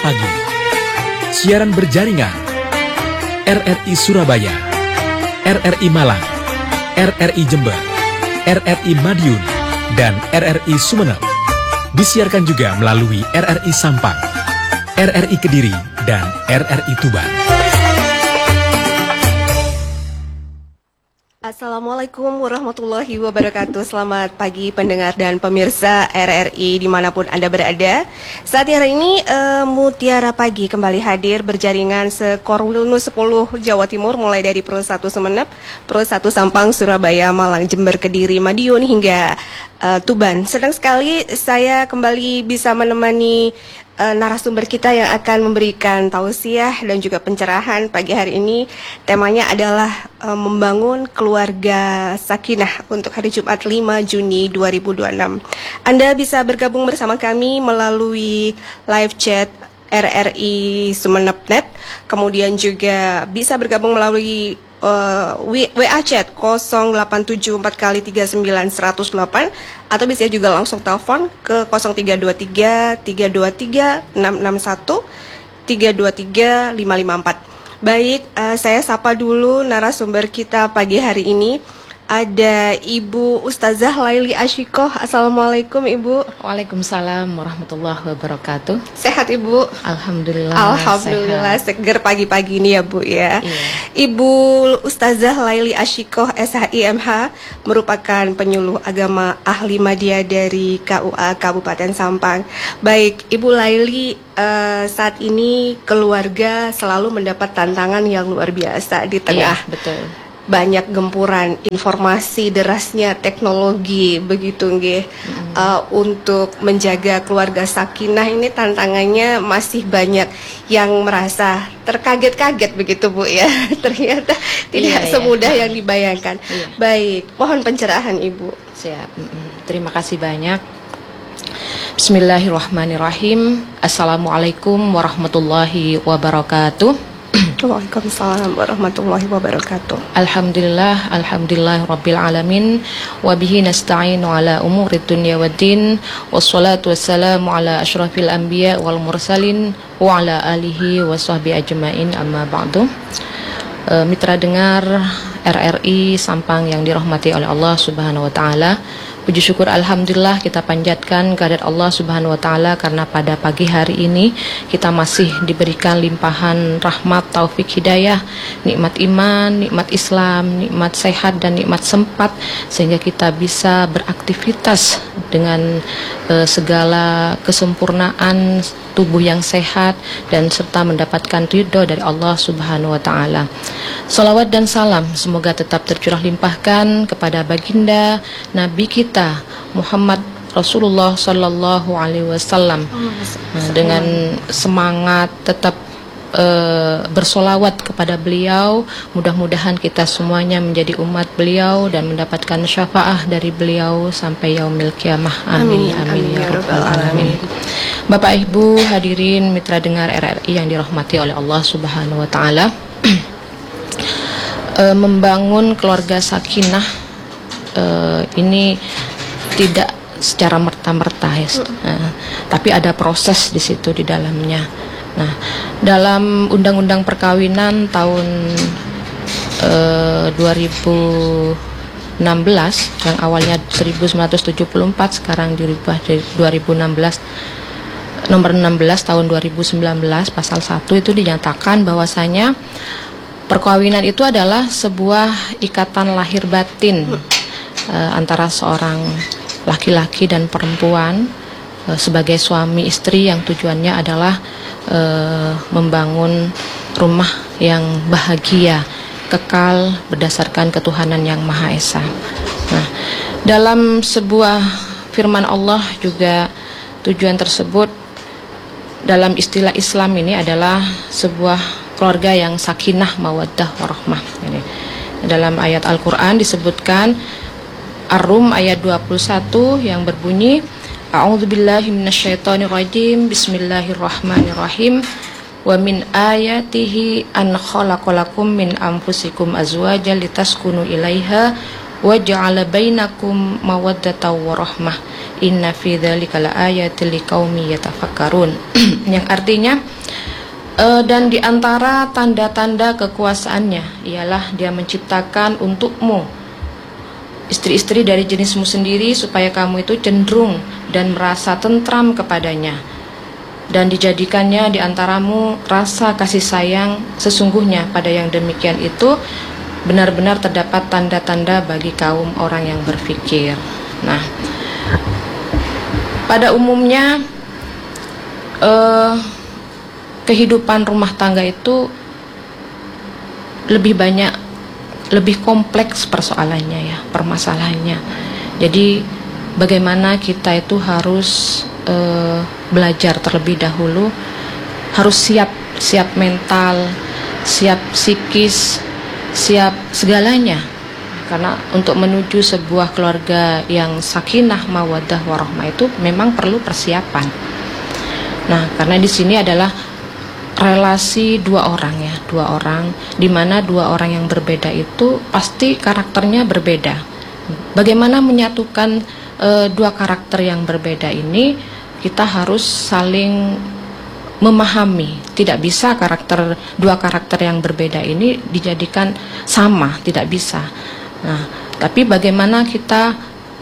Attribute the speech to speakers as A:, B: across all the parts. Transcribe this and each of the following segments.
A: pagi. Siaran berjaringan RRI Surabaya, RRI Malang, RRI Jember, RRI Madiun, dan RRI Sumeneb. Disiarkan juga melalui RRI Sampang, RRI Kediri, dan RRI Tuban.
B: Assalamualaikum warahmatullahi wabarakatuh. Selamat pagi pendengar dan pemirsa RRI dimanapun Anda berada. Saat hari ini Mutiara Pagi kembali hadir berjaringan sekorunu 10 Jawa Timur, mulai dari Pro 1 Sumeneb, Pro 1 Sampang, Surabaya, Malang, Jember, Kediri, Madiun hingga Tuban. Senang sekali saya kembali bisa menemani narasumber kita yang akan memberikan tausiah dan juga pencerahan pagi hari ini. Temanya adalah membangun keluarga sakinah untuk hari Jumat 5 Juni 2026. Anda bisa bergabung bersama kami melalui live chat RRI Sumeneb.net, kemudian juga bisa bergabung melalui WA chat 0874 kali 39108, atau bisa juga langsung telepon ke 0323 323 661 323 554. Baik, saya sapa dulu narasumber kita pagi hari ini. Ada Ibu Ustazah Laili Asyikoh. Assalamualaikum Ibu.
C: Waalaikumsalam warahmatullahi wabarakatuh.
B: Sehat Ibu?
C: Alhamdulillah.
B: Alhamdulillah sehat. Seger pagi-pagi ini ya Bu ya. Iya. Ibu Ustazah Laili Asyikoh SHIMH merupakan penyuluh agama ahli media dari KUA Kabupaten Sampang. Baik, Ibu Laili, saat ini keluarga selalu mendapat tantangan yang luar biasa di tengah.
C: Iya, betul.
B: Banyak gempuran informasi, derasnya teknologi, begitu nggih. Untuk menjaga keluarga sakinah ini tantangannya masih banyak yang merasa terkaget-kaget begitu Bu ya. Ternyata tidak semudah yang dibayangkan. Baik, mohon pencerahan Ibu.
C: Siap. Terima kasih banyak. Bismillahirrahmanirrahim. Assalamualaikum warahmatullahi wabarakatuh.
B: Waalaikumsalam warahmatullahi wabarakatuh.
C: Alhamdulillah rabbil alamin, wa bihi nasta'inu ala umuri dunya waddin, wassalatu wassalamu ala asyrafil anbiya wal mursalin wa ala alihi wa sahbihi ajmain, amma ba'du. Mitra dengar RRI Sampang yang dirahmati oleh Allah Subhanahu wa taala, puji syukur alhamdulillah kita panjatkan kehadirat Allah Subhanahu wa taala karena pada pagi hari ini kita masih diberikan limpahan rahmat, taufik, hidayah, nikmat iman, nikmat Islam, nikmat sehat dan nikmat sempat, sehingga kita bisa beraktivitas dengan segala kesempurnaan tubuh yang sehat dan serta mendapatkan ridho dari Allah Subhanahu wa taala. Salawat dan salam semoga tetap tercurah limpahkan kepada baginda Nabi kita Muhammad Rasulullah Sallallahu Alaihi Wasallam, dengan semangat tetap bersolawat kepada beliau. Mudah-mudahan kita semuanya menjadi umat beliau dan mendapatkan syafaat dari beliau sampai yaumil kiamah. Amin, amin, ya rabbal alamin. Bapak Ibu hadirin mitra dengar RRI yang dirahmati oleh Allah Subhanahu wa taala, membangun keluarga sakinah ini tidak secara merta-merta ya, tapi ada proses di situ di dalamnya. Nah, dalam Undang-Undang Perkawinan tahun 2016 yang awalnya 1974 sekarang dirubah jadi 2016, nomor 16 tahun 2019 pasal 1 itu dinyatakan bahwasanya perkawinan itu adalah sebuah ikatan lahir batin antara seorang laki-laki dan perempuan sebagai suami istri yang tujuannya adalah membangun rumah yang bahagia, kekal berdasarkan ketuhanan yang Maha Esa. Nah, dalam sebuah firman Allah juga tujuan tersebut dalam istilah Islam ini adalah sebuah keluarga yang sakinah, mawaddah, warahmah. Ini dalam ayat Al-Quran disebutkan Ar-Rum ayat 21 yang berbunyi A'udzubillahi minasyaitonirrajim, bismillahirrahmanirrahim, wa min ayatihi an khalaqalakum min anfusikum azwajan litaskunu ilaiha wa ja'ala bainakum mawaddatan wa rahmah inna fi dzalika laayatil liqaumi yatafakkarun. Yang artinya dan di antara tanda-tanda kekuasaannya ialah dia menciptakan untukmu istri-istri dari jenismu sendiri supaya kamu itu cenderung dan merasa tentram kepadanya, dan dijadikannya di antaramu rasa kasih sayang sesungguhnya. Pada yang demikian itu benar-benar terdapat tanda-tanda bagi kaum orang yang berfikir. Nah, pada umumnya kehidupan rumah tangga itu lebih kompleks persoalannya ya, permasalahannya. Jadi bagaimana kita itu harus belajar terlebih dahulu, harus siap mental, siap psikis, siap segalanya. Karena untuk menuju sebuah keluarga yang sakinah, mawaddah, warahmah itu memang perlu persiapan. Nah, karena di sini adalah relasi dua orang, di mana dua orang yang berbeda itu pasti karakternya berbeda. Bagaimana menyatukan dua karakter yang berbeda ini? Kita harus saling memahami. Tidak bisa dua karakter yang berbeda ini dijadikan sama, tidak bisa. Nah, tapi bagaimana kita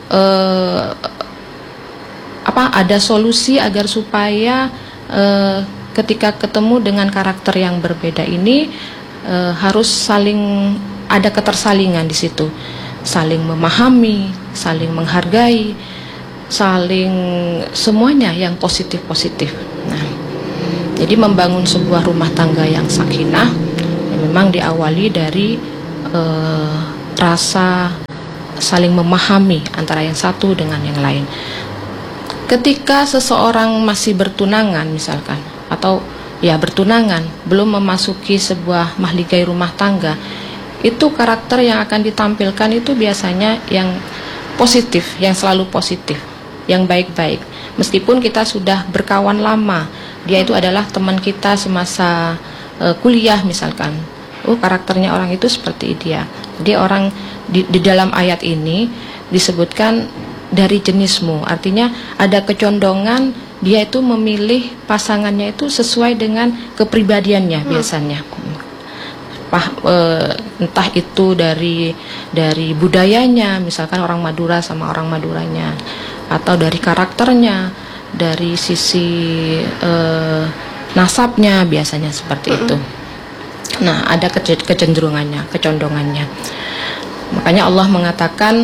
C: ada solusi agar supaya ketika ketemu dengan karakter yang berbeda ini harus saling ada ketersalingan di situ, saling memahami, saling menghargai, saling semuanya yang positif-positif. Nah, jadi membangun sebuah rumah tangga yang sakinah memang diawali dari rasa saling memahami antara yang satu dengan yang lain. Ketika seseorang masih bertunangan misalkan, atau ya bertunangan, belum memasuki sebuah mahligai rumah tangga, itu karakter yang akan ditampilkan itu biasanya yang positif, yang selalu positif, yang baik-baik. Meskipun kita sudah berkawan lama, dia itu adalah teman kita semasa kuliah misalkan, karakternya orang itu seperti dia. Jadi orang di dalam ayat ini disebutkan dari jenismu, artinya ada kecondongan dia itu memilih pasangannya itu sesuai dengan kepribadiannya biasanya. Entah itu dari budayanya, misalkan orang Madura sama orang Maduranya, atau dari karakternya, dari sisi nasabnya, biasanya seperti itu. Nah, ada kecenderungannya, kecondongannya. Makanya Allah mengatakan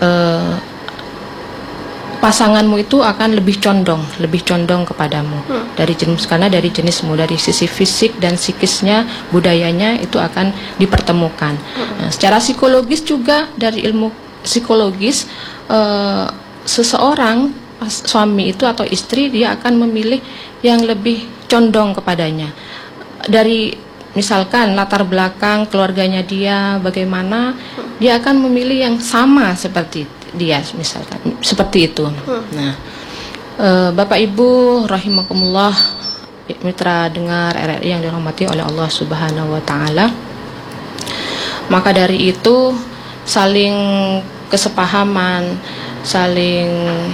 C: pasanganmu itu akan lebih condong kepadamu dari jenis, karena dari jenismu, dari sisi fisik dan psikisnya, budayanya itu akan dipertemukan. Nah, secara psikologis juga, dari ilmu psikologis, seseorang suami itu atau istri dia akan memilih yang lebih condong kepadanya. Dari misalkan latar belakang keluarganya dia bagaimana, dia akan memilih yang sama seperti dia, misalkan seperti itu. Nah, Bapak Ibu rahimakumullah, mitra dengar RRI yang dirahmati oleh Allah Subhanahu wa taala, maka dari itu saling kesepahaman, saling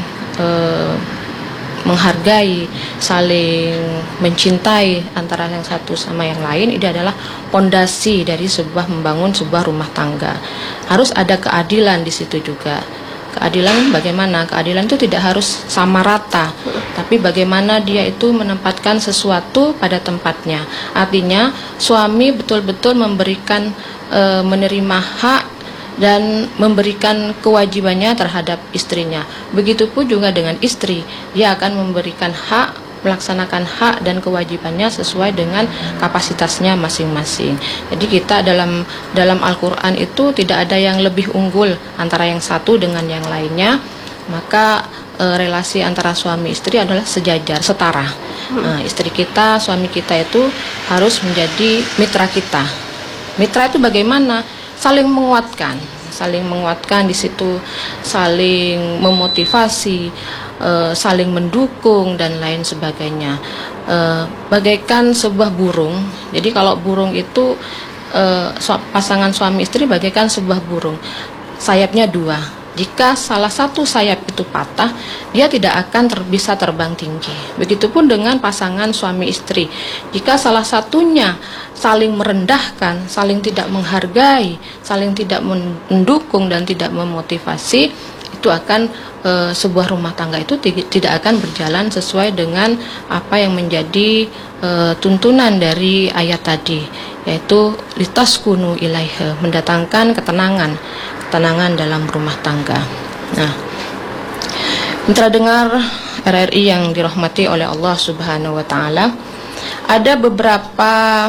C: menghargai, saling mencintai antara yang satu sama yang lain, ini adalah pondasi dari membangun sebuah rumah tangga. Harus ada keadilan di situ juga. Keadilan bagaimana? Keadilan itu tidak harus sama rata, tapi bagaimana dia itu menempatkan sesuatu pada tempatnya. Artinya suami betul-betul memberikan menerima hak dan memberikan kewajibannya terhadap istrinya. Begitupun juga dengan istri, dia akan memberikan hak, melaksanakan hak dan kewajibannya sesuai dengan kapasitasnya masing-masing. Jadi kita dalam Al-Quran itu tidak ada yang lebih unggul antara yang satu dengan yang lainnya. Maka relasi antara suami istri adalah sejajar, setara. Nah, istri kita, suami kita itu harus menjadi mitra kita. Mitra itu bagaimana? Saling menguatkan di situ, saling memotivasi, saling mendukung dan lain sebagainya. Bagaikan sebuah burung. Jadi kalau burung itu pasangan suami istri bagaikan sebuah burung, sayapnya dua. Jika salah satu sayap itu patah, dia tidak akan bisa terbang tinggi. Begitupun dengan pasangan suami istri. Jika salah satunya saling merendahkan, saling tidak menghargai, saling tidak mendukung dan tidak memotivasi, itu akan sebuah rumah tangga itu tidak akan berjalan sesuai dengan apa yang menjadi tuntunan dari ayat tadi, yaitu litaskunu ilaiha, mendatangkan ketenangan dalam rumah tangga. Nah, mitra dengar RRI yang dirahmati oleh Allah Subhanahu wa taala, ada beberapa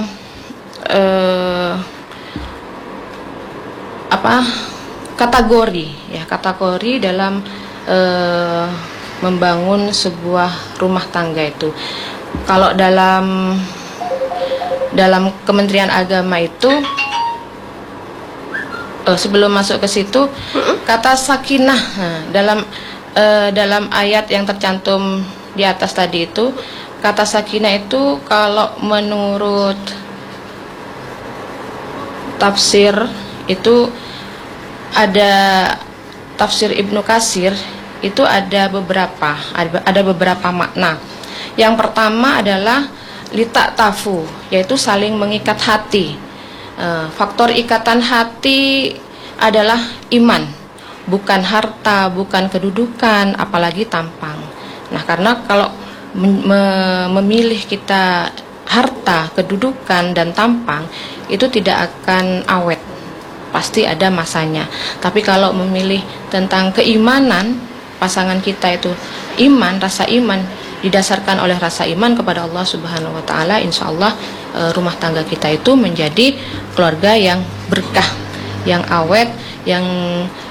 C: kategori dalam membangun sebuah rumah tangga itu. Kalau dalam Kementerian Agama itu, sebelum masuk ke situ, kata sakinah, dalam ayat yang tercantum di atas tadi itu, kata sakinah itu kalau menurut tafsir itu, ada tafsir Ibnu Katsir itu ada beberapa makna. Yang pertama adalah lita'tafu, yaitu saling mengikat hati. Faktor ikatan hati adalah iman, bukan harta, bukan kedudukan, apalagi tampang. Nah, karena kalau memilih kita harta, kedudukan, dan tampang, itu tidak akan awet, pasti ada masanya. Tapi kalau memilih tentang keimanan, pasangan kita itu iman, rasa iman, didasarkan oleh rasa iman kepada Allah Subhanahu wa taala, insya Allah rumah tangga kita itu menjadi keluarga yang berkah, yang awet, yang